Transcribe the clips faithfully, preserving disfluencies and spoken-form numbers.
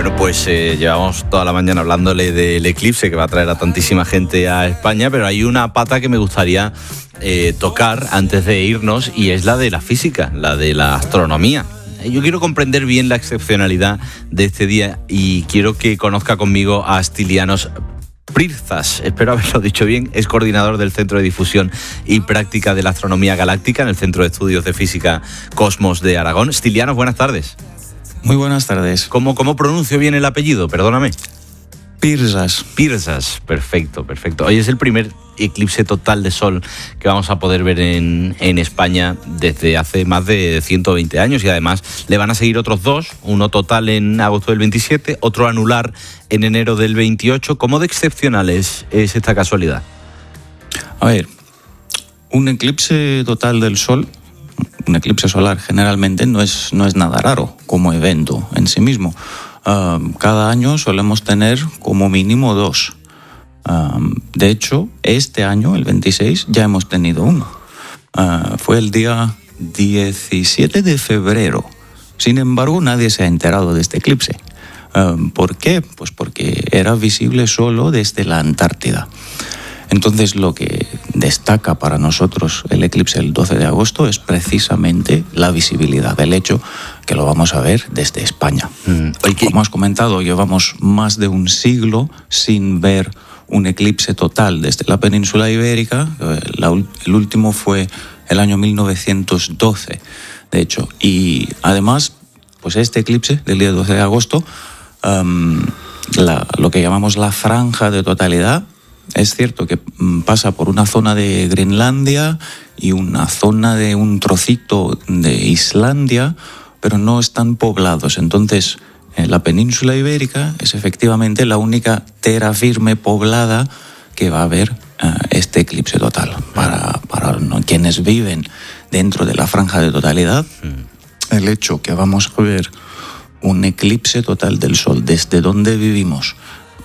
Bueno, pues eh, llevamos toda la mañana hablándole del eclipse que va a traer a tantísima gente a España, pero hay una pata que me gustaría eh, tocar antes de irnos y es la de la física, la de la astronomía. Yo quiero comprender bien la excepcionalidad de este día y quiero que conozca conmigo a Stylianos Prirzas, espero haberlo dicho bien, es coordinador del Centro de Difusión y Práctica de la Astronomía Galáctica en el Centro de Estudios de Física Cosmos de Aragón. Stylianos, buenas tardes. Muy buenas tardes. ¿Cómo, cómo pronuncio bien el apellido? Perdóname. Prirzas. Prirzas, perfecto, perfecto. Hoy es el primer eclipse total de sol que vamos a poder ver en, en España desde hace más de ciento veinte años y además le van a seguir otros dos, uno total en agosto del veintisiete, otro anular en enero del veintiocho. ¿Cómo de excepcional es, es esta casualidad? A ver, un eclipse total del sol, un eclipse solar generalmente no es, no es nada raro como evento en sí mismo. Uh, cada año solemos tener como mínimo dos. Uh, de hecho, este año, el veintiséis, ya hemos tenido uno. Uh, fue el día diecisiete de febrero. Sin embargo, nadie se ha enterado de este eclipse. Uh, ¿Por qué? Pues porque era visible solo desde la Antártida. Entonces, lo que destaca para nosotros el eclipse del doce de agosto es precisamente la visibilidad, el hecho que lo vamos a ver desde España. Mm. Como has comentado, llevamos más de un siglo sin ver un eclipse total desde la península ibérica. La, el último fue el año mil novecientos doce, de hecho. Y además, pues este eclipse del día doce de agosto, um, la, lo que llamamos la franja de totalidad, es cierto que pasa por una zona de Groenlandia y una zona de un trocito de Islandia, pero no están poblados. Entonces, la península ibérica es efectivamente la única tierra firme poblada que va a haber uh, este eclipse total. Para, para ¿no? quienes viven dentro de la franja de totalidad, el hecho que vamos a ver un eclipse total del sol desde donde vivimos,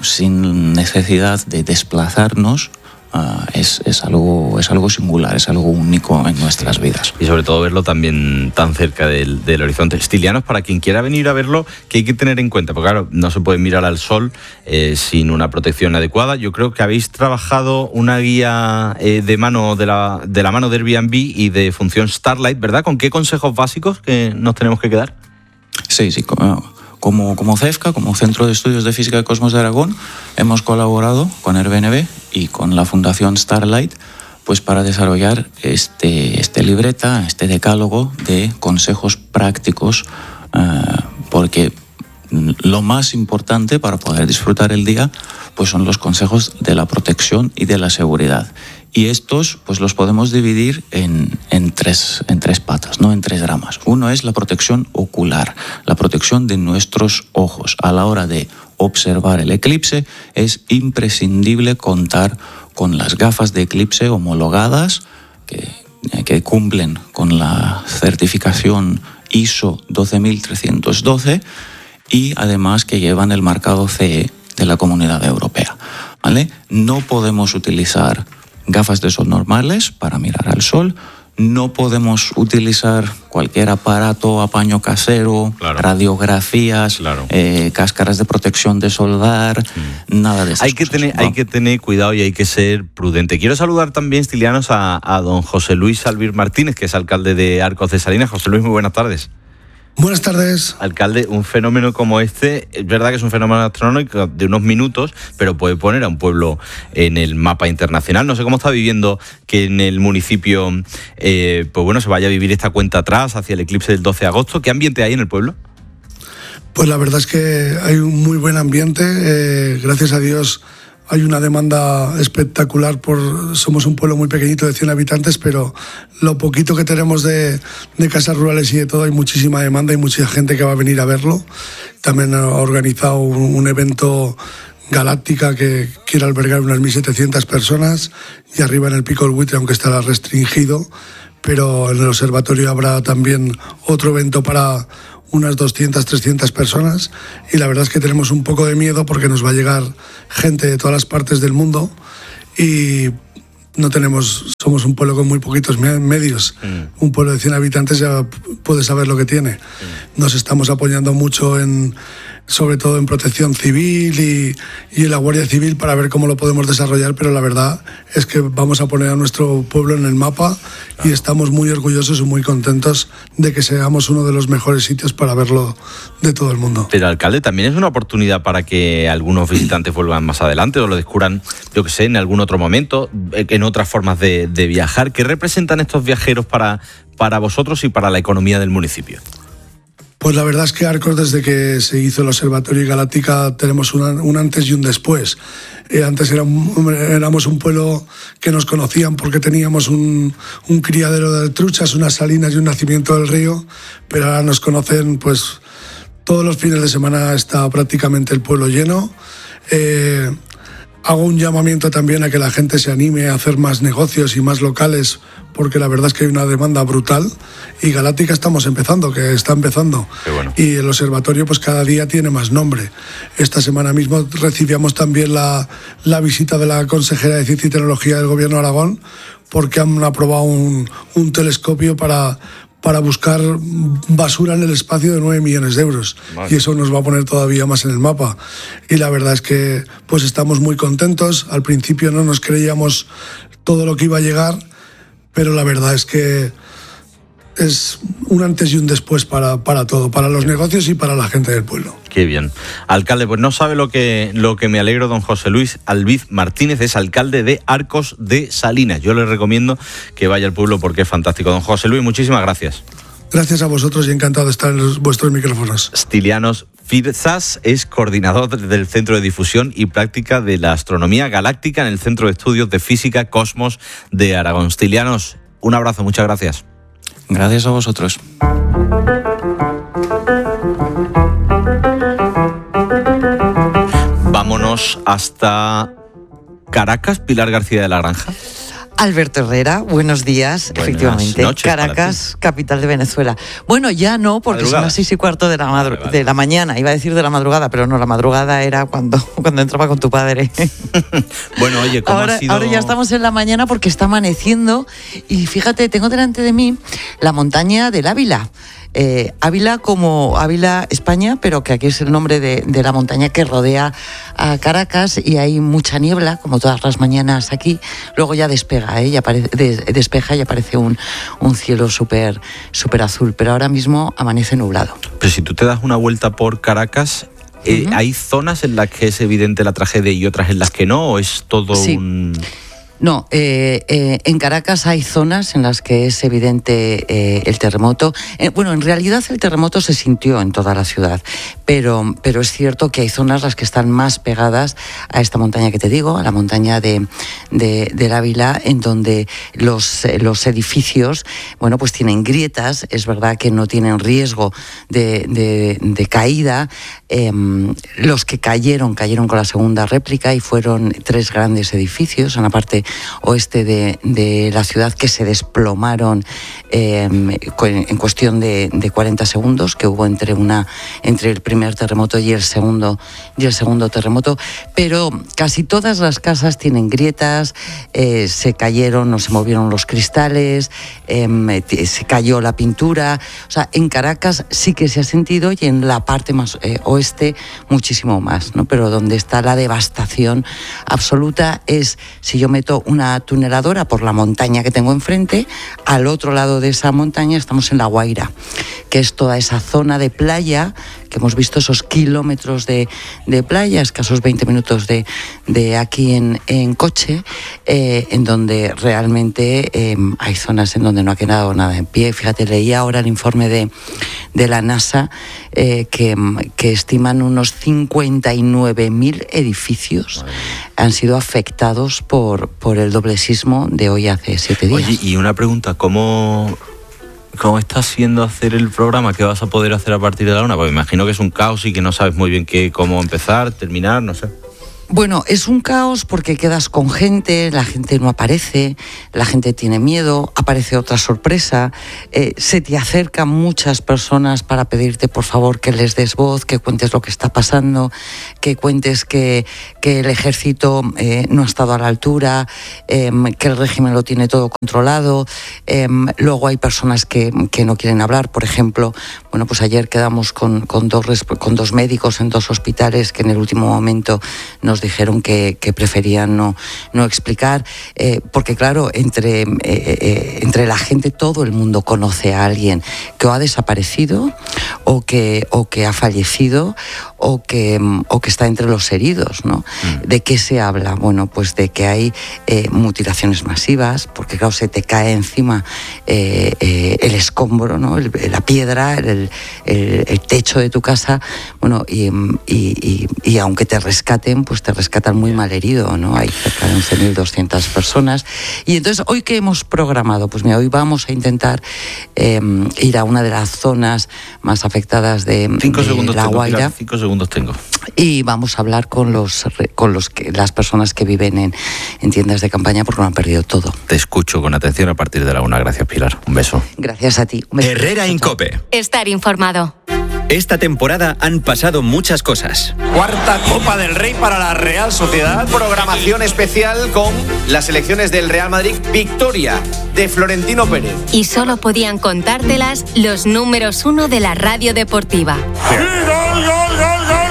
sin necesidad de desplazarnos, uh, es, es, algo, es algo singular, es algo único en nuestras vidas. Y sobre todo verlo también tan cerca del, del horizonte. Stylianos, para quien quiera venir a verlo, ¿qué hay que tener en cuenta? Porque claro, no se puede mirar al sol eh, sin una protección adecuada. Yo creo que habéis trabajado una guía eh, de mano de la, de la mano de Airbnb y de función Starlight, ¿verdad? ¿Con qué consejos básicos que nos tenemos que quedar? Sí, sí, como... Como, como CEFCA, como Centro de Estudios de Física de Cosmos de Aragón, hemos colaborado con Airbnb y con la Fundación Starlight pues para desarrollar este, este libreta, este decálogo de consejos prácticos, uh, porque lo más importante para poder disfrutar el día pues son los consejos de la protección y de la seguridad. Y estos pues los podemos dividir en, en, tres, en tres patas, ¿no? En tres ramas. Uno es la protección ocular, la protección de nuestros ojos. A la hora de observar el eclipse es imprescindible contar con las gafas de eclipse homologadas que, que cumplen con la certificación I S O doce mil trescientos doce y además que llevan el marcado C E de la Comunidad Europea, ¿vale? No podemos utilizar gafas de sol normales para mirar al sol, no podemos utilizar cualquier aparato, apaño casero, claro. radiografías, claro. Eh, cáscaras de protección de soldar, mm. nada de eso. Hay que cosas, tener, ¿no? hay que tener cuidado y hay que ser prudente. Quiero saludar también, Stylianos, a, a don José Luis Albir Martínez, que es alcalde de Arcos de Salinas. José Luis, muy buenas tardes. Buenas tardes. Alcalde, un fenómeno como este, es verdad que es un fenómeno astronómico de unos minutos, pero puede poner a un pueblo en el mapa internacional. No sé cómo está viviendo que en el municipio, eh, pues bueno, se vaya a vivir esta cuenta atrás hacia el eclipse del doce de agosto. ¿Qué ambiente hay en el pueblo? Pues la verdad es que hay un muy buen ambiente. Eh, gracias a Dios hay una demanda espectacular. Por somos un pueblo muy pequeñito de cien habitantes, pero lo poquito que tenemos de, de casas rurales y de todo, hay muchísima demanda y mucha gente que va a venir a verlo. También ha organizado un, un evento Galáctica que quiere albergar unas mil setecientas personas y arriba en el Pico del Buitre, aunque estará restringido, pero en el observatorio habrá también otro evento para unas doscientas, trescientas personas, y la verdad es que tenemos un poco de miedo porque nos va a llegar gente de todas las partes del mundo y no tenemos, somos un pueblo con muy poquitos medios. Mm. Un pueblo de cien habitantes ya puede saber lo que tiene. Mm. Nos estamos apoyando mucho en, sobre todo en protección civil y, y en la Guardia Civil para ver cómo lo podemos desarrollar, pero la verdad es que vamos a poner a nuestro pueblo en el mapa y estamos muy orgullosos y muy contentos de que seamos uno de los mejores sitios para verlo de todo el mundo. Pero, alcalde, también es una oportunidad para que algunos visitantes vuelvan más adelante o lo descubran, yo que sé, en algún otro momento, en otras formas de, de viajar. ¿Qué representan estos viajeros para, para vosotros y para la economía del municipio? Pues la verdad es que Arcos, desde que se hizo el Observatorio Galáctica, tenemos una, un antes y un después. Eh, antes era un, éramos un pueblo que nos conocían porque teníamos un, un criadero de truchas, unas salinas y un nacimiento del río, pero ahora nos conocen, pues todos los fines de semana está prácticamente el pueblo lleno. Eh, hago un llamamiento también a que la gente se anime a hacer más negocios y más locales, porque la verdad es que hay una demanda brutal y Galáctica estamos empezando, que está empezando. Qué bueno. Y el observatorio pues cada día tiene más nombre. Esta semana mismo recibíamos también la, la visita de la consejera de Ciencia y Tecnología del Gobierno de Aragón, porque han aprobado un, un telescopio para, para buscar basura en el espacio de nueve millones de euros. Vale. Y eso nos va a poner todavía más en el mapa. Y la verdad es que pues estamos muy contentos. Al principio no nos creíamos todo lo que iba a llegar, pero la verdad es que es un antes y un después para, para todo, para los negocios y para la gente del pueblo. Qué bien. Alcalde, pues no sabe lo que, lo que me alegro, don José Luis Albiz Martínez, es alcalde de Arcos de Salinas. Yo le recomiendo que vaya al pueblo porque es fantástico. Don José Luis, muchísimas gracias. Gracias a vosotros y encantado de estar en los, vuestros micrófonos. Stilianos Firzas es coordinador del Centro de Difusión y Práctica de la Astronomía Galáctica en el Centro de Estudios de Física Cosmos de Aragón. Stilianos, un abrazo, muchas gracias. Gracias a vosotros. Vámonos hasta Caracas, Pilar García de la Granja. Alberto Herrera, buenos días. Buenas efectivamente. noches. Caracas, capital de Venezuela. Bueno, ya no, porque madrugada. son las seis y cuarto de la, madru- vale, vale. de la mañana. Iba a decir de la madrugada, pero no, la madrugada era cuando, cuando entraba con tu padre. Bueno, oye, ¿cómo ahora, ha sido? ahora ya estamos en la mañana porque está amaneciendo y fíjate, tengo delante de mí la montaña del Ávila. Eh, Ávila como Ávila, España, pero que aquí es el nombre de, de la montaña que rodea a Caracas y hay mucha niebla, como todas las mañanas aquí. Luego ya despega, ¿eh? y aparece, des, despeja y aparece un, un cielo súper súper azul, pero ahora mismo amanece nublado. Pero si tú te das una vuelta por Caracas, eh, uh-huh. ¿hay zonas en las que es evidente la tragedia y otras en las que no? ¿O es todo sí. un...? No, eh, eh, en Caracas hay zonas en las que es evidente eh, el terremoto. Eh, bueno, en realidad el terremoto se sintió en toda la ciudad, pero, pero es cierto que hay zonas las que están más pegadas a esta montaña que te digo, a la montaña de, de, del Ávila, en donde los, los edificios, bueno, pues tienen grietas. Es verdad que no tienen riesgo de, de, de caída. Eh, los que cayeron, cayeron con la segunda réplica y fueron tres grandes edificios en la parte oeste de, de la ciudad que se desplomaron eh, en cuestión de, de cuarenta segundos que hubo entre una entre el primer terremoto y el segundo y el segundo terremoto, pero casi todas las casas tienen grietas, eh, se cayeron o se movieron los cristales, eh, se cayó la pintura. O sea, en Caracas sí que se ha sentido y en la parte más eh, oeste muchísimo más, ¿no? Pero donde está la devastación absoluta es si yo meto una tuneladora por la montaña que tengo enfrente, al otro lado de esa montaña estamos en La Guaira, que es toda esa zona de playa, que hemos visto esos kilómetros de, de playa, escasos veinte minutos de, de aquí en, en coche, eh, en donde realmente eh, hay zonas en donde no ha quedado nada en pie. Fíjate, leía ahora el informe de, de la NASA eh, que, que estiman unos cincuenta y nueve mil edificios han sido afectados por, por el doble sismo de hoy hace siete días. Oye, y una pregunta, ¿cómo, cómo está siendo hacer el programa? ¿Qué vas a poder hacer a partir de la una? Pues me imagino que es un caos y que no sabes muy bien qué, cómo empezar, terminar, no sé. Bueno, es un caos porque quedas con gente, la gente no aparece, la gente tiene miedo, aparece otra sorpresa, eh, se te acercan muchas personas para pedirte por favor que les des voz, que cuentes lo que está pasando, que cuentes que, que el ejército eh, no ha estado a la altura, eh, que el régimen lo tiene todo controlado. Eh, luego hay personas que, que no quieren hablar, por ejemplo, bueno, pues ayer quedamos con, con, dos, con dos médicos en dos hospitales que en el último momento nos dijeron que, que preferían no, no explicar, eh, porque claro, entre, eh, eh, entre la gente todo el mundo conoce a alguien que o ha desaparecido o que, o que ha fallecido o que, o que está entre los heridos, ¿no? Mm. ¿De qué se habla? Bueno, pues de que hay eh, mutilaciones masivas, porque claro, se te cae encima eh, eh, el escombro, ¿no? El, la piedra, el, el, el techo de tu casa, bueno, y, y, y, y aunque te rescaten, pues te rescatan muy mal herido, ¿no? Hay cerca de once mil doscientas personas. Y entonces, ¿hoy qué hemos programado? Pues mira, hoy vamos a intentar eh, ir a una de las zonas más afectadas de, cinco de segundos La tengo, Guaira. Pilar, cinco segundos tengo. Y vamos a hablar con los con los que, las personas que viven en, en tiendas de campaña porque lo han perdido todo. Te escucho con atención a partir de la una. Gracias, Pilar. Un beso. Gracias a ti. Un beso. Herrera en COPE. Estar informado. Esta temporada han pasado muchas cosas. Cuarta Copa del Rey para la Real Sociedad. Programación especial con las elecciones del Real Madrid. Victoria de Florentino Pérez. Y solo podían contártelas los números uno de la radio deportiva. ¡Y gol, gol, gol, gol,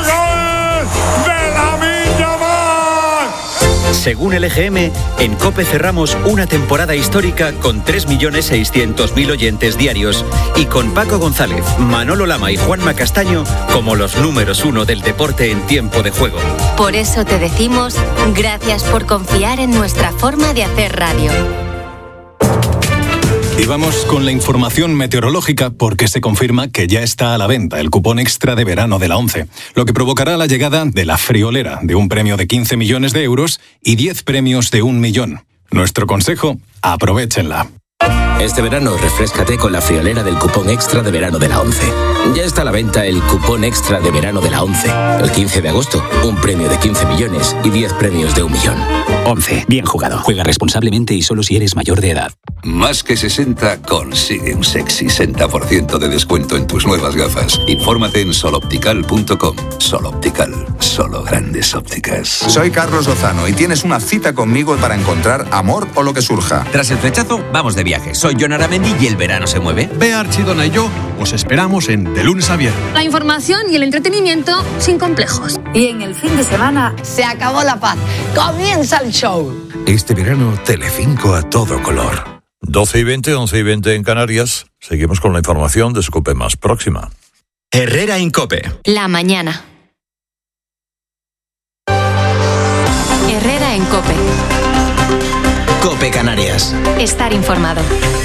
gol! ¡De Lamine Yamal! Según el E G M, en COPE cerramos una temporada histórica con tres millones seiscientos mil oyentes diarios y con Paco González, Manolo Lama y Juanma Castaño como los números uno del deporte en tiempo de juego. Por eso te decimos gracias por confiar en nuestra forma de hacer radio. Y vamos con la información meteorológica porque se confirma que ya está a la venta el cupón extra de verano de la ONCE, lo que provocará la llegada de la friolera de un premio de quince millones de euros y diez premios de un millón. Nuestro consejo, aprovéchenla. Este verano refréscate con la friolera del cupón extra de verano de la ONCE. Ya está a la venta el cupón extra de verano de la ONCE. El quince de agosto, un premio de quince millones y diez premios de un millón. ONCE, bien jugado. Juega responsablemente y solo si eres mayor de edad. Más que sesenta consigue un sexy sesenta por ciento de descuento en tus nuevas gafas. Infórmate en sol optical punto com. Sol Optical, solo grandes ópticas. Soy Carlos Lozano y tienes una cita conmigo para encontrar amor o lo que surja. Tras el flechazo, vamos de viaje. Soy Jon Aramendi y el verano se mueve. Bea Archidona y yo os esperamos en De Lunes a Viernes. La información y el entretenimiento sin complejos. Y en el fin de semana se acabó la paz. Comienza el show. Este verano, Telecinco a todo color. doce y veinte, once y veinte en Canarias. Seguimos con la información de su COPE más próxima. Herrera en COPE. La mañana. Herrera en COPE. COPE Canarias. Estar informado.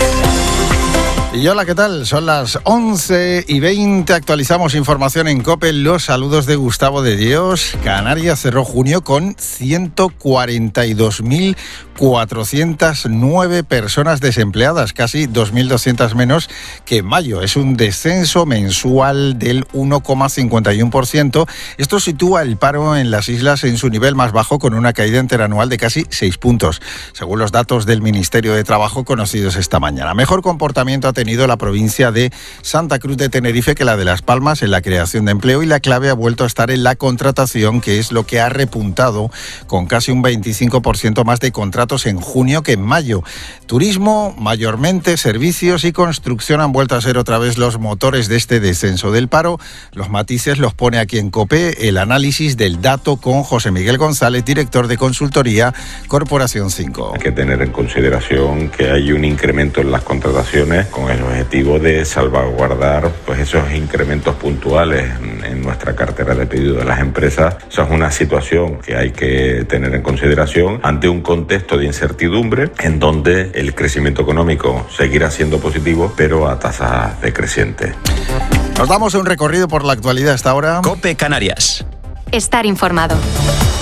Y hola, ¿qué tal? Son las once y veinte, actualizamos información en COPE. Los saludos de Gustavo de Dios. Canarias cerró junio con ciento cuarenta y dos mil cuatrocientas nueve personas desempleadas, casi dos mil doscientas menos que en mayo. Es un descenso mensual del uno coma cincuenta y uno por ciento. Esto sitúa el paro en las islas en su nivel más bajo, con una caída interanual de casi seis puntos, según los datos del Ministerio de Trabajo conocidos esta mañana. Mejor comportamiento ha tenido la provincia de Santa Cruz de Tenerife que la de Las Palmas en la creación de empleo, y la clave ha vuelto a estar en la contratación, que es lo que ha repuntado con casi un veinticinco por ciento más de contratos en junio que en mayo. Turismo, mayormente servicios y construcción han vuelto a ser otra vez los motores de este descenso del paro. Los matices los pone aquí en COPE el análisis del dato con José Miguel González, director de consultoría Corporación cinco. Hay que tener en consideración que hay un incremento en las contrataciones con el objetivo de salvaguardar pues esos incrementos puntuales en, en nuestra cartera de pedido de las empresas. Eso es una situación que hay que tener en consideración ante un contexto de incertidumbre en donde el crecimiento económico seguirá siendo positivo, pero a tasas decrecientes. Nos damos un recorrido por la actualidad hasta ahora. COPE Canarias. Estar informado.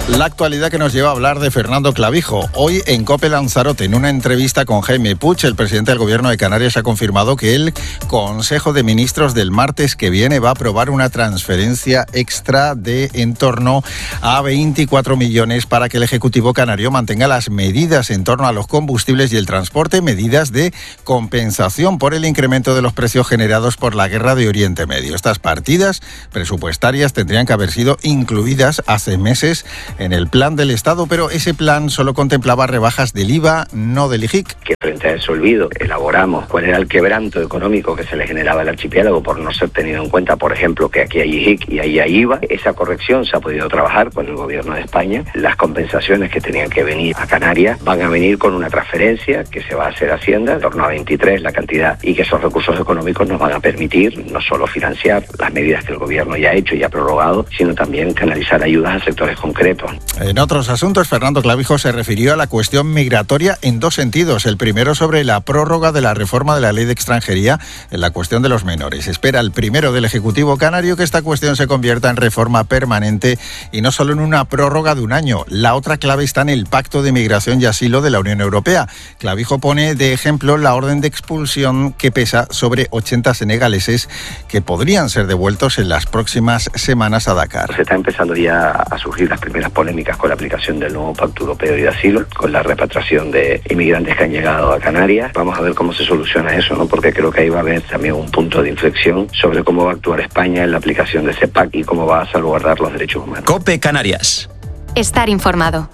La actualidad que nos lleva a hablar de Fernando Clavijo. Hoy en COPE Lanzarote, en una entrevista con Jaime Puig, el presidente del Gobierno de Canarias ha confirmado que el Consejo de Ministros del martes que viene va a aprobar una transferencia extra de en torno a veinticuatro millones para que el Ejecutivo canario mantenga las medidas en torno a los combustibles y el transporte, medidas de compensación por el incremento de los precios generados por la guerra de Oriente Medio. Estas partidas presupuestarias tendrían que haber sido incluidas hace meses en el plan del Estado, pero ese plan solo contemplaba rebajas del I V A, no del I G I C. Que frente a ese olvido elaboramos cuál era el quebranto económico que se le generaba al archipiélago por no ser tenido en cuenta, por ejemplo, que aquí hay I G I C y ahí hay I V A. Esa corrección se ha podido trabajar con el Gobierno de España. Las compensaciones que tenían que venir a Canarias van a venir con una transferencia que se va a hacer a Hacienda, en torno a veintitrés la cantidad, y que esos recursos económicos nos van a permitir no solo financiar las medidas que el Gobierno ya ha hecho y ha prorrogado, sino también canalizar ayudas a sectores concretos. En otros asuntos, Fernando Clavijo se refirió a la cuestión migratoria en dos sentidos. El primero sobre la prórroga de la reforma de la ley de extranjería en la cuestión de los menores. Espera el primero del Ejecutivo canario que esta cuestión se convierta en reforma permanente y no solo en una prórroga de un año. La otra clave está en el Pacto de Migración y Asilo de la Unión Europea. Clavijo pone de ejemplo la orden de expulsión que pesa sobre ochenta senegaleses que podrían ser devueltos en las próximas semanas a Dakar. Se está empezando ya a surgir las primeras polémicas con la aplicación del nuevo Pacto Europeo de Asilo, con la repatriación de inmigrantes que han llegado a Canarias. Vamos a ver cómo se soluciona eso, ¿no? Porque creo que ahí va a haber también un punto de inflexión sobre cómo va a actuar España en la aplicación de ese pacto y cómo va a salvaguardar los derechos humanos. COPE Canarias. Estar informado.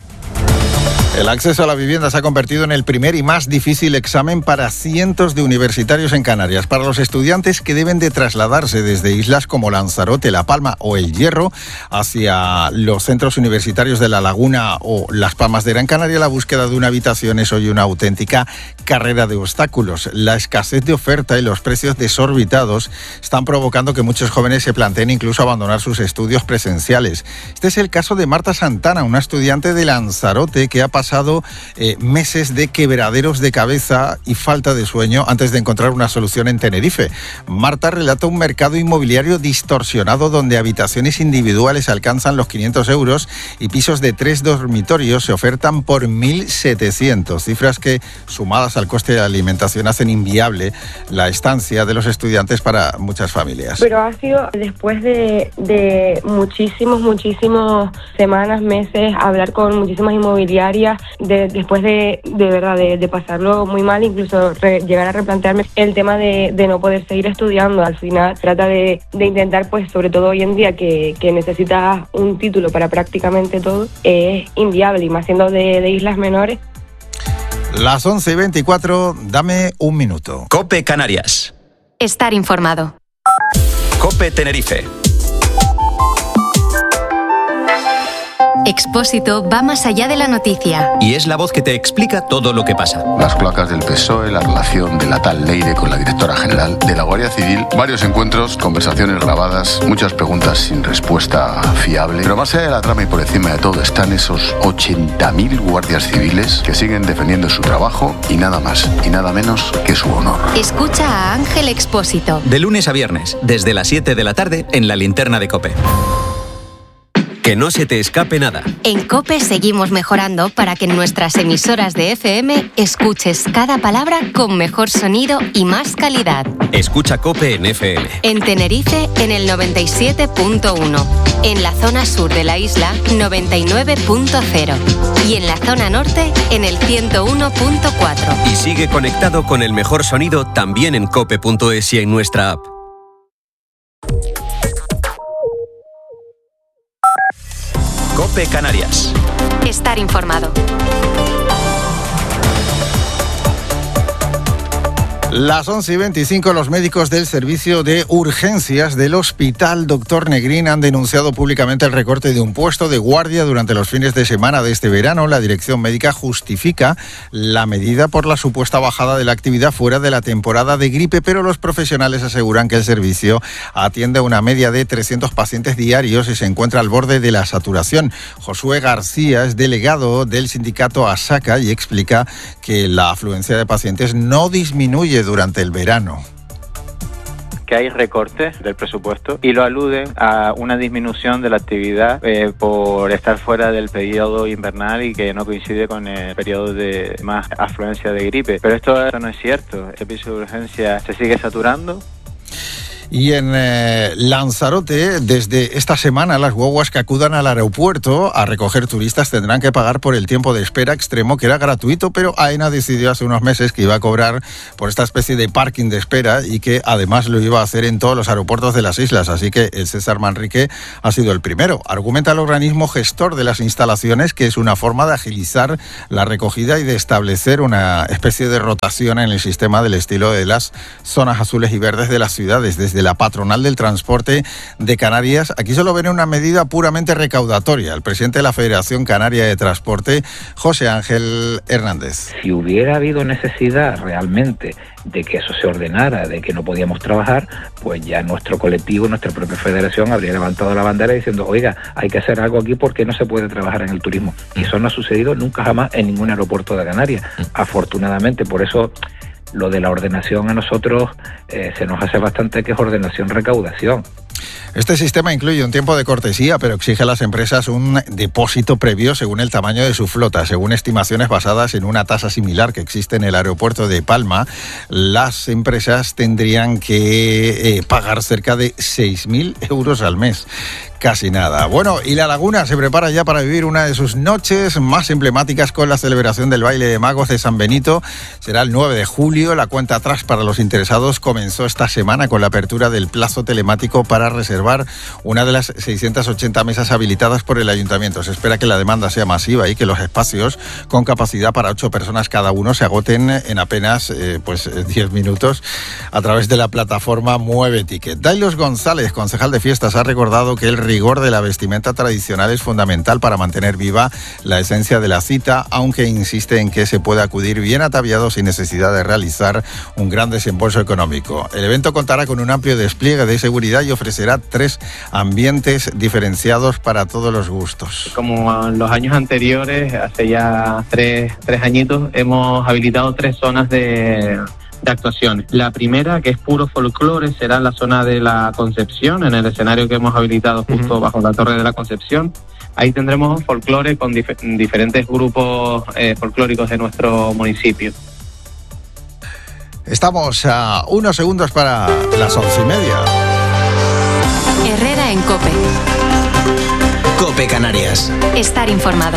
El acceso a la vivienda se ha convertido en el primer y más difícil examen para cientos de universitarios en Canarias. Para los estudiantes que deben de trasladarse desde islas como Lanzarote, La Palma o El Hierro hacia los centros universitarios de La Laguna o Las Palmas de Gran Canaria, la búsqueda de una habitación es hoy una auténtica carrera de obstáculos. La escasez de oferta y los precios desorbitados están provocando que muchos jóvenes se planteen incluso abandonar sus estudios presenciales. Este es el caso de Marta Santana, una estudiante de Lanzarote que ha pasado pasado eh, meses de quebraderos de cabeza y falta de sueño antes de encontrar una solución en Tenerife. Marta relata un mercado inmobiliario distorsionado donde habitaciones individuales alcanzan los quinientos euros y pisos de tres dormitorios se ofertan por mil setecientos, cifras que, sumadas al coste de la alimentación, hacen inviable la estancia de los estudiantes para muchas familias. Pero ha sido después de, de muchísimos, muchísimos semanas, meses, hablar con muchísimas inmobiliarias, de, después de, de verdad, de, de pasarlo muy mal, incluso re, llegar a replantearme el tema de, de no poder seguir estudiando. Al final trata de, de intentar, pues sobre todo hoy en día que, que necesitas un título para prácticamente todo, es inviable, y más siendo de, de islas menores. Las once y veinticuatro, dame un minuto. COPE Canarias. Estar informado. COPE Tenerife. Expósito va más allá de la noticia. Y es la voz que te explica todo lo que pasa. Las cloacas del P S O E, la relación de la tal Leire con la directora general de la Guardia Civil, varios encuentros, conversaciones grabadas, muchas preguntas sin respuesta fiable. Pero más allá de la trama y por encima de todo están esos ochenta mil guardias civiles que siguen defendiendo su trabajo y nada más y nada menos que su honor. Escucha a Ángel Expósito. De lunes a viernes, desde las siete de la tarde, en la linterna de COPE. Que no se te escape nada. En COPE seguimos mejorando para que en nuestras emisoras de F M escuches cada palabra con mejor sonido y más calidad. Escucha COPE en F M. En Tenerife, en el noventa y siete punto uno. En la zona sur de la isla, noventa y nueve punto cero. Y en la zona norte, en el ciento uno punto cuatro. Y sigue conectado con el mejor sonido también en cope punto es y en nuestra app. COPE Canarias. Estar informado. Las once y veinticinco, los médicos del servicio de urgencias del Hospital Doctor Negrín han denunciado públicamente el recorte de un puesto de guardia durante los fines de semana de este verano. La dirección médica justifica la medida por la supuesta bajada de la actividad fuera de la temporada de gripe, pero los profesionales aseguran que el servicio atiende a una media de trescientos pacientes diarios y se encuentra al borde de la saturación. Josué García es delegado del sindicato ASACA y explica que la afluencia de pacientes no disminuye durante el verano. que hay recortes del presupuesto y lo aluden a una disminución de la actividad eh, por estar fuera del periodo invernal y que no coincide con el periodo de más afluencia de gripe. Pero esto, esto no es cierto. El servicio de urgencia se sigue saturando. Y en eh, Lanzarote, desde esta semana, las guaguas que acudan al aeropuerto a recoger turistas tendrán que pagar por el tiempo de espera extremo, que era gratuito, pero AENA decidió hace unos meses que iba a cobrar por esta especie de parking de espera y que además lo iba a hacer en todos los aeropuertos de las islas. Así que el César Manrique ha sido el primero. Argumenta el organismo gestor de las instalaciones que es una forma de agilizar la recogida y de establecer una especie de rotación en el sistema del estilo de las zonas azules y verdes de las ciudades. Desde la patronal del transporte de Canarias, aquí solo ven una medida puramente recaudatoria. El presidente de la Federación Canaria de Transporte, José Ángel Hernández. Si hubiera habido necesidad realmente de que eso se ordenara, de que no podíamos trabajar, pues ya nuestro colectivo, nuestra propia federación habría levantado la bandera diciendo, oiga, hay que hacer algo aquí porque no se puede trabajar en el turismo. Y eso no ha sucedido nunca jamás en ningún aeropuerto de Canarias, afortunadamente. Por eso lo de la ordenación a nosotros eh, se nos hace bastante que es ordenación-recaudación. Este sistema incluye un tiempo de cortesía, pero exige a las empresas un depósito previo según el tamaño de su flota. Según estimaciones basadas en una tasa similar que existe en el aeropuerto de Palma, las empresas tendrían que eh, pagar cerca de seis mil euros al mes. Casi nada. Bueno, y La Laguna se prepara ya para vivir una de sus noches más emblemáticas con la celebración del baile de magos de San Benito. Será el nueve de julio. La cuenta atrás para los interesados comenzó esta semana con la apertura del plazo telemático para reservar una de las seiscientas ochenta mesas habilitadas por el ayuntamiento. Se espera que la demanda sea masiva y que los espacios con capacidad para ocho personas cada uno se agoten en apenas eh, pues diez minutos a través de la plataforma Mueve Ticket. Dailos González, concejal de fiestas, ha recordado que el rigor de la vestimenta tradicional es fundamental para mantener viva la esencia de la cita, aunque insiste en que se puede acudir bien ataviado sin necesidad de realizar un gran desembolso económico. El evento contará con un amplio despliegue de seguridad y ofrecerá tres ambientes diferenciados para todos los gustos. Como en los años anteriores, hace ya tres, tres añitos, hemos habilitado tres zonas de... de actuaciones. La primera, que es puro folclore, será en la zona de la Concepción, en el escenario que hemos habilitado justo uh-huh. bajo la Torre de la Concepción. Ahí tendremos folclore con dif- diferentes grupos eh, folclóricos de nuestro municipio. Estamos a unos segundos para las once y media. Herrera en COPE. COPE Canarias. Estar informado.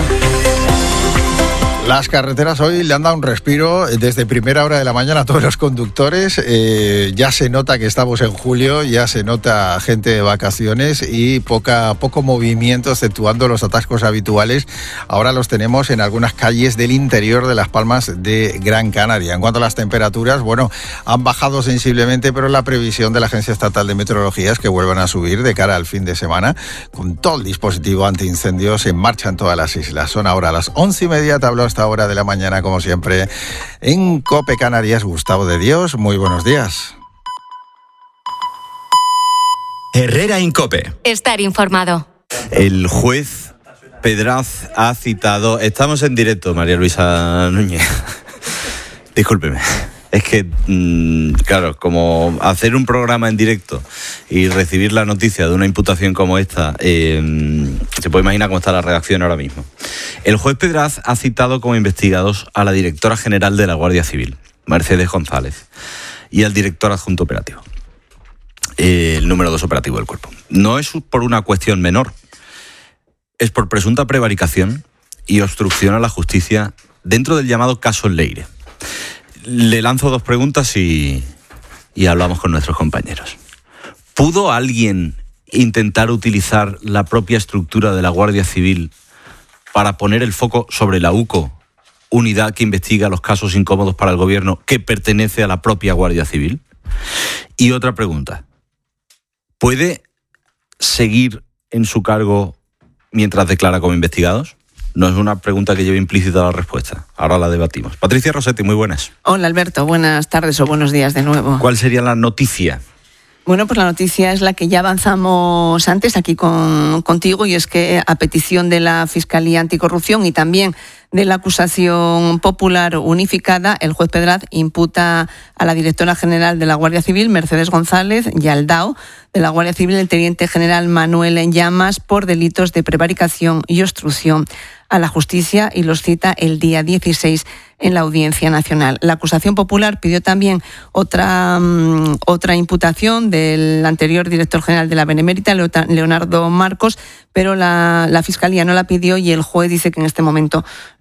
Las carreteras hoy le han dado un respiro desde primera hora de la mañana a todos los conductores. Eh, ya se nota que estamos en julio, ya se nota gente de vacaciones y poca, poco movimiento, exceptuando los atascos habituales. Ahora los tenemos en algunas calles del interior de Las Palmas de Gran Canaria. En cuanto a las temperaturas, bueno, han bajado sensiblemente, pero la previsión de la Agencia Estatal de Meteorología es que vuelvan a subir de cara al fin de semana, con todo el dispositivo antiincendios en marcha en todas las islas. Son ahora las once y media, te hablo hasta hora de la mañana, como siempre, en COPE Canarias. Gustavo de Dios, muy buenos días. Herrera en COPE. Estar informado. El juez Pedraz ha citado... Estamos en directo, María Luisa Núñez. Discúlpeme. Es que, mmm, claro, como hacer un programa en directo y recibir la noticia de una imputación como esta, eh, se puede imaginar cómo está la redacción ahora mismo. El juez Pedraz ha citado como investigados a la directora general de la Guardia Civil, Mercedes González, y al director adjunto operativo, eh, el número dos operativo del cuerpo. No es por una cuestión menor, es por presunta prevaricación y obstrucción a la justicia dentro del llamado caso Leire. Le lanzo dos preguntas y, y hablamos con nuestros compañeros. ¿Pudo alguien intentar utilizar la propia estructura de la Guardia Civil para poner el foco sobre la U C O, unidad que investiga los casos incómodos para el gobierno, que pertenece a la propia Guardia Civil? Y otra pregunta. ¿Puede seguir en su cargo mientras declara como investigados? No es una pregunta que lleve implícita la respuesta. Ahora la debatimos. Patricia Rossetti, muy buenas. Hola, Alberto. Buenas tardes o buenos días de nuevo. ¿Cuál sería la noticia Bueno, pues la noticia es la que ya avanzamos antes aquí con, contigo, y es que a petición de la Fiscalía Anticorrupción y también de la acusación popular unificada, el juez Pedraz imputa a la directora general de la Guardia Civil, Mercedes González, y al D A O de la Guardia Civil, el teniente general Manuel Llamas, por delitos de prevaricación y obstrucción a la justicia, y los cita el día dieciséis en la Audiencia Nacional. La acusación popular pidió también otra, um, otra imputación del anterior director general de la Benemérita, Leonardo Marcos, pero la, la Fiscalía no la pidió y el juez dice que en este momento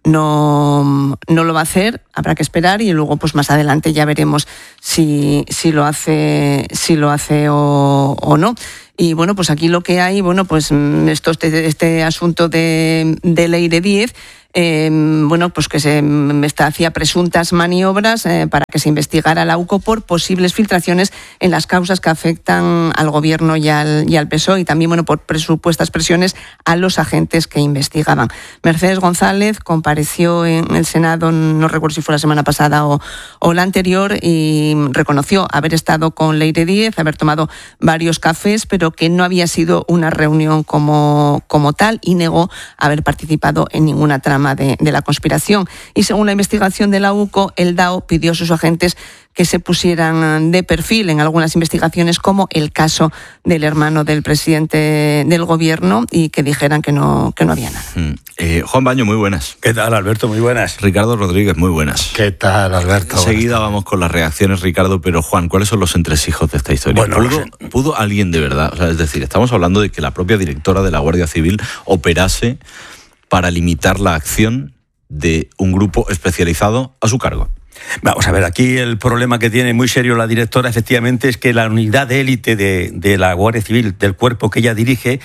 no, no lo va a hacer. Habrá que esperar y luego pues más adelante ya veremos si, si lo hace, si lo hace o, o no. Y bueno, pues aquí lo que hay, bueno, pues esto, este, este asunto de, de Leire Díez, eh, bueno, pues que se está, hacía presuntas maniobras eh, para que se investigara la U C O por posibles filtraciones en las causas que afectan al Gobierno y al, y al P S O E, y también, bueno, por presupuestas presiones a los agentes que investigaban. Mercedes González compareció en el Senado, no recuerdo si fue la semana pasada o, o la anterior, y reconoció haber estado con Leire Díez, haber tomado varios cafés, pero que no había sido una reunión como, como tal, y negó haber participado en ninguna trama de, de la conspiración. Y según la investigación de la U C O, el D A O pidió a sus agentes que se pusieran de perfil en algunas investigaciones, como el caso del hermano del presidente del Gobierno, y que dijeran que no, que no había nada. Mm. Eh, Juan Baño, muy buenas. ¿Qué tal, Alberto? Muy buenas. Ricardo Rodríguez, muy buenas. ¿Qué tal, Alberto? Enseguida vamos con las reacciones, Ricardo, pero Juan, ¿cuáles son los entresijos de esta historia? Bueno, ¿Pudo, ¿Pudo alguien de verdad? O sea, es decir, estamos hablando de que la propia directora de la Guardia Civil operase para limitar la acción de un grupo especializado a su cargo. Vamos a ver, aquí el problema que tiene muy serio la directora, efectivamente, es que la unidad de élite de, de la Guardia Civil, del cuerpo que ella dirige,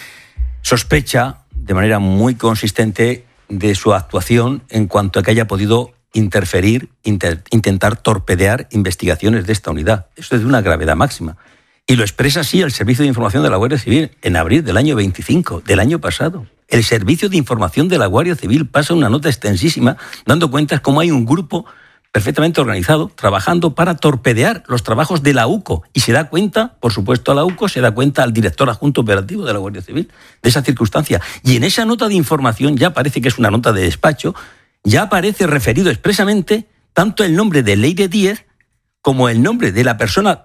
sospecha de manera muy consistente de su actuación en cuanto a que haya podido interferir, inter, intentar torpedear investigaciones de esta unidad. Esto es de una gravedad máxima. Y lo expresa así el Servicio de Información de la Guardia Civil en abril del año veinticinco, del año pasado. El Servicio de Información de la Guardia Civil pasa una nota extensísima dando cuenta de cómo hay un grupo perfectamente organizado, trabajando para torpedear los trabajos de la U C O. Y se da cuenta, por supuesto, a la U C O, se da cuenta al director adjunto operativo de la Guardia Civil de esa circunstancia. Y en esa nota de información, ya parece que es una nota de despacho, ya aparece referido expresamente tanto el nombre de Leire Díez como el nombre de la persona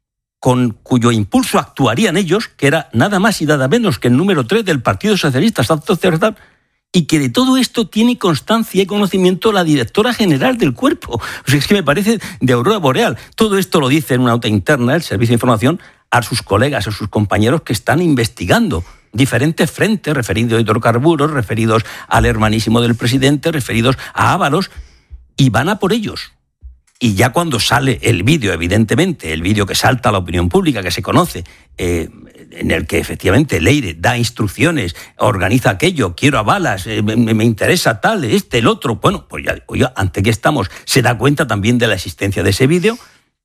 con cuyo impulso actuarían ellos, que era nada más y nada menos que el número tres del Partido Socialista, Santos Cerdán, y que de todo esto tiene constancia y conocimiento la directora general del cuerpo. O sea, es que me parece de aurora boreal. Todo esto lo dice en una nota interna el Servicio de Información a sus colegas, a sus compañeros que están investigando diferentes frentes, referidos a hidrocarburos, referidos al hermanísimo del presidente, referidos a Ábalos, y van a por ellos. Y ya cuando sale el vídeo, evidentemente, el vídeo que salta a la opinión pública, que se conoce, eh, en el que efectivamente Leire da instrucciones, organiza aquello, quiero a balas, eh, me, me interesa tal, este, el otro. Bueno, pues ya, oiga, ante que estamos, se da cuenta también de la existencia de ese vídeo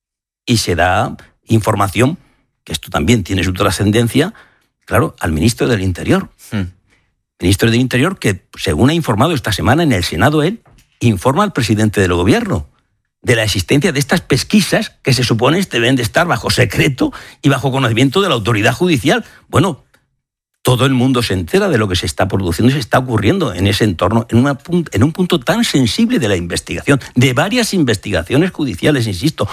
y se da información, que esto también tiene su trascendencia, claro, al ministro del Interior. Hmm. Ministro del Interior que, según ha informado esta semana en el Senado él, informa al presidente del Gobierno de la existencia de estas pesquisas que se supone deben de estar bajo secreto y bajo conocimiento de la autoridad judicial. Bueno, todo el mundo se entera de lo que se está produciendo y se está ocurriendo en ese entorno, en, una, en un punto tan sensible de la investigación, de varias investigaciones judiciales, insisto.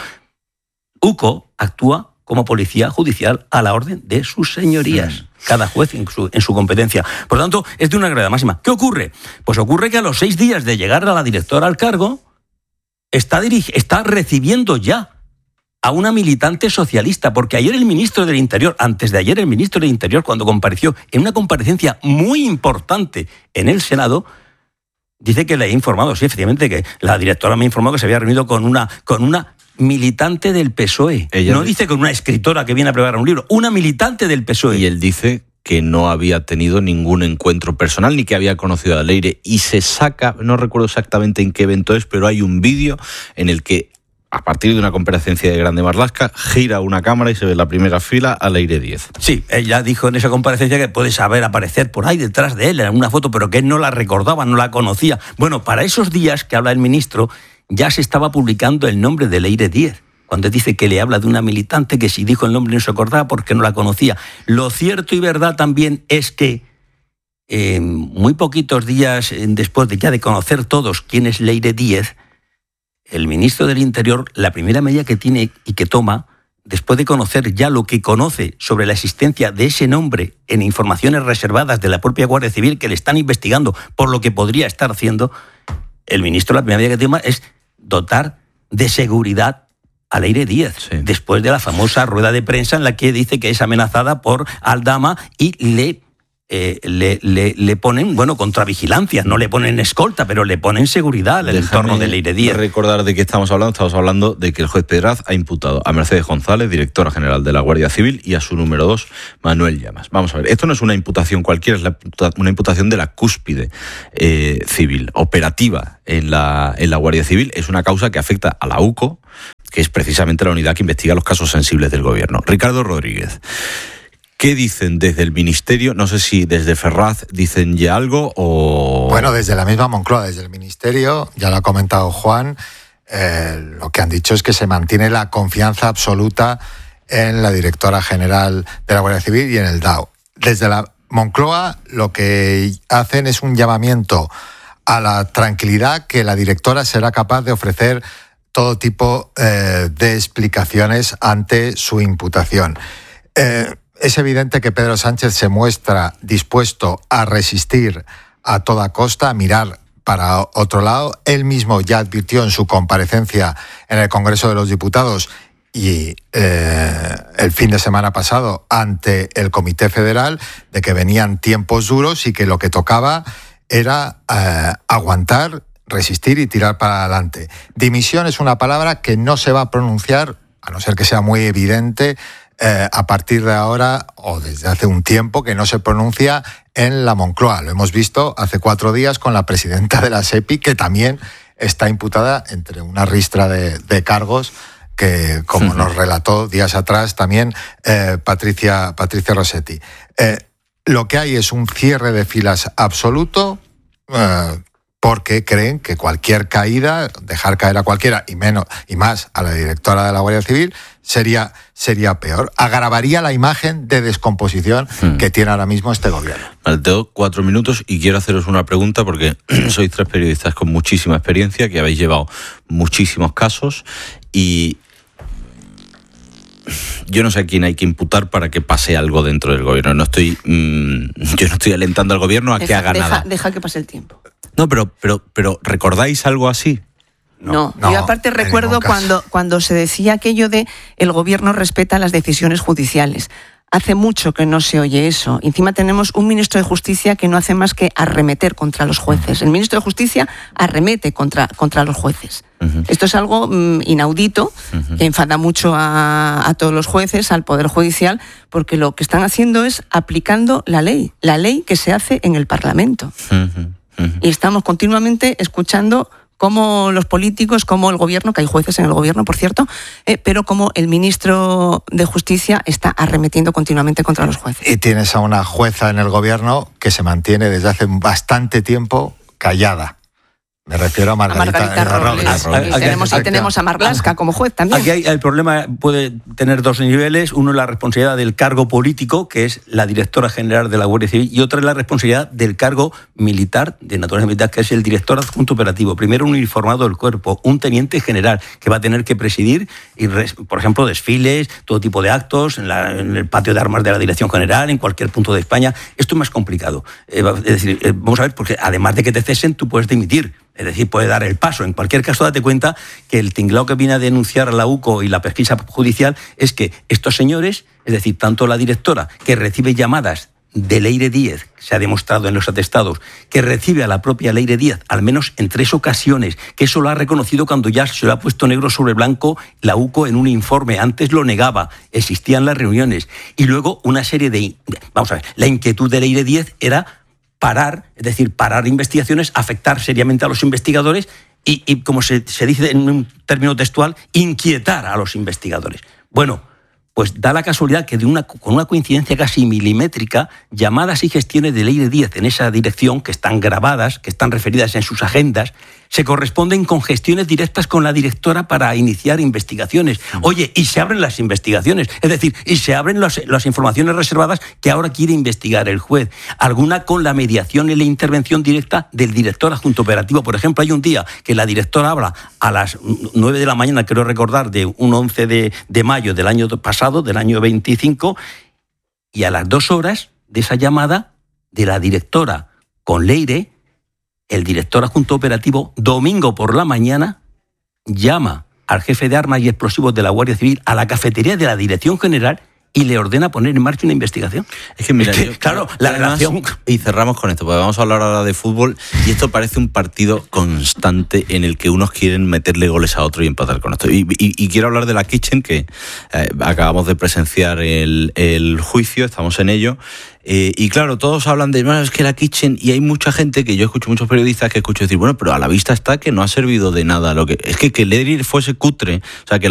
U C O actúa como policía judicial a la orden de sus señorías. Sí. Cada juez en su, en su competencia. Por lo tanto, es de una gravedad máxima. ¿Qué ocurre? Pues ocurre que a los seis días de llegar a la directora al cargo, Está, dirige, está recibiendo ya a una militante socialista, porque ayer el ministro del Interior, antes de ayer el ministro del Interior, cuando compareció en una comparecencia muy importante en el Senado, dice que le he informado, sí, efectivamente, que la directora me ha informado que se había reunido con una, con una militante del P S O E. Ella no dice con una escritora que viene a preparar un libro, una militante del P S O E. Y él dice que no había tenido ningún encuentro personal ni que había conocido a Leire, y se saca, no recuerdo exactamente en qué evento es, pero hay un vídeo en el que, a partir de una comparecencia de Grande Marlaska, gira una cámara y se ve en la primera fila a Leire Díez. Sí, ella dijo en esa comparecencia que puede saber aparecer por ahí detrás de él en una foto, pero que él no la recordaba, no la conocía. Bueno, para esos días que habla el ministro, ya se estaba publicando el nombre de Leire Díez. cuando dice que le habla de una militante que si dijo el nombre no se acordaba porque no la conocía. Lo cierto y verdad también es que eh, muy poquitos días después de ya de conocer todos quién es Leire Díez, el ministro del Interior, la primera medida que tiene y que toma, después de conocer ya lo que conoce sobre la existencia de ese nombre en informaciones reservadas de la propia Guardia Civil que le están investigando por lo que podría estar haciendo, el ministro la primera medida que toma es dotar de seguridad a Leire Díez, sí. Después de la famosa rueda de prensa en la que dice que es amenazada por Aldama y le, eh, le, le, le ponen, bueno, contravigilancia, no le ponen escolta, pero le ponen seguridad al entorno de Leire Díez. Recordar de qué estamos hablando, estamos hablando de que el juez Pedraz ha imputado a Mercedes González, directora general de la Guardia Civil, y a su número dos, Manuel Llamas. Vamos a ver, esto no es una imputación cualquiera, es la, una imputación de la cúspide eh, civil, operativa en la, en la Guardia Civil, es una causa que afecta a la U C O, que es precisamente la unidad que investiga los casos sensibles del gobierno. Ricardo Rodríguez, ¿qué dicen desde el Ministerio? No sé si desde Ferraz dicen ya algo o... Bueno, desde la misma Moncloa, desde el Ministerio, ya lo ha comentado Juan, eh, lo que han dicho es que se mantiene la confianza absoluta en la directora general de la Guardia Civil y en el D A O. Desde la Moncloa lo que hacen es un llamamiento a la tranquilidad, que la directora será capaz de ofrecer todo tipo eh, de explicaciones ante su imputación. Eh, es evidente que Pedro Sánchez se muestra dispuesto a resistir a toda costa, a mirar para otro lado. Él mismo ya advirtió en su comparecencia en el Congreso de los Diputados y eh, el fin de semana pasado ante el Comité Federal de que venían tiempos duros y que lo que tocaba era eh, aguantar, resistir y tirar para adelante. Dimisión es una palabra que no se va a pronunciar, a no ser que sea muy evidente, eh, a partir de ahora o desde hace un tiempo que no se pronuncia en la Moncloa. Lo hemos visto hace cuatro días con la presidenta de la SEPI, que también está imputada entre una ristra de, de cargos que, como sí. nos relató días atrás también eh, Patricia, Patricia Rossetti. Eh, lo que hay es un cierre de filas absoluto, eh, porque creen que cualquier caída, dejar caer a cualquiera, y menos y más a la directora de la Guardia Civil, sería, sería peor. Agravaría la imagen de descomposición hmm. que tiene ahora mismo este gobierno. Vale, tengo cuatro minutos y quiero haceros una pregunta porque sois tres periodistas con muchísima experiencia, que habéis llevado muchísimos casos y... yo no sé a quién hay que imputar para que pase algo dentro del gobierno. No estoy, mmm, yo no estoy alentando al gobierno a deja, que haga deja, nada. Deja que pase el tiempo. No, pero, pero, pero ¿recordáis algo así? No, no, yo aparte recuerdo cuando, cuando se decía aquello de el gobierno respeta las decisiones judiciales. Hace mucho que no se oye eso. Encima tenemos un ministro de Justicia que no hace más que arremeter contra los jueces. El ministro de Justicia arremete contra, contra los jueces. Uh-huh. Esto es algo mm, inaudito, uh-huh. que enfada mucho a, a todos los jueces, al Poder Judicial, porque lo que están haciendo es aplicando la ley, la ley que se hace en el Parlamento. Uh-huh. Uh-huh. Y estamos continuamente escuchando cómo los políticos, cómo el gobierno, que hay jueces en el gobierno, por cierto, eh, pero cómo el ministro de Justicia está arremetiendo continuamente contra los jueces. Y tienes a una jueza en el gobierno que se mantiene desde hace bastante tiempo callada. Me refiero a Margarita, a Margarita Robles. Robles. Y tenemos, y tenemos a Marlaska como juez también. Aquí hay, el problema puede tener dos niveles. Uno es la responsabilidad del cargo político, que es la directora general de la Guardia Civil, y otra es la responsabilidad del cargo militar, de naturaleza militar, que es el director adjunto operativo. Primero un uniformado del cuerpo, un teniente general, que va a tener que presidir, y por ejemplo, desfiles, todo tipo de actos, en, la, en el patio de armas de la Dirección General, en cualquier punto de España. Esto es más complicado. Eh, es decir, eh, vamos a ver, porque además de que te cesen, tú puedes dimitir. Es decir, puede dar el paso. En cualquier caso, date cuenta que el tinglao que viene a denunciar a la U C O y la pesquisa judicial es que estos señores, es decir, tanto la directora, que recibe llamadas de Leire Díez, se ha demostrado en los atestados, que recibe a la propia Leire Díez, al menos en tres ocasiones, que eso lo ha reconocido cuando ya se lo ha puesto negro sobre blanco la U C O en un informe. Antes lo negaba, existían las reuniones. Y luego una serie de... Vamos a ver, la inquietud de Leire Díez era parar, es decir, parar investigaciones, afectar seriamente a los investigadores y, y como se, se dice en un término textual, inquietar a los investigadores. Bueno, pues da la casualidad que de una, con una coincidencia casi milimétrica, llamadas y gestiones de Leire Díez en esa dirección, que están grabadas, que están referidas en sus agendas, se corresponden con gestiones directas con la directora para iniciar investigaciones. Oye, y se abren las investigaciones, es decir, y se abren las, las informaciones reservadas que ahora quiere investigar el juez. Alguna con la mediación y la intervención directa del director adjunto operativo. Por ejemplo, hay un día que la directora habla a las nueve de la mañana, creo recordar, de un once de mayo del año pasado, del año veinticinco, y a las dos horas de esa llamada de la directora con Leire, el director adjunto operativo, domingo por la mañana, llama al jefe de armas y explosivos de la Guardia Civil a la cafetería de la Dirección General y le ordena poner en marcha una investigación. Es que, mira, es que, yo, claro, la además, relación... Y cerramos con esto, porque vamos a hablar ahora de fútbol, y esto parece un partido constante en el que unos quieren meterle goles a otro y empatar con esto. Y, y, y quiero hablar de la Kitchen, que eh, acabamos de presenciar el, el juicio, estamos en ello. Eh, y claro, todos hablan de, bueno, es que la Kitchen, y hay mucha gente que yo escucho, muchos periodistas que escucho decir, bueno, pero a la vista está que no ha servido de nada. Lo que es que que Leire fuese cutre, o sea, que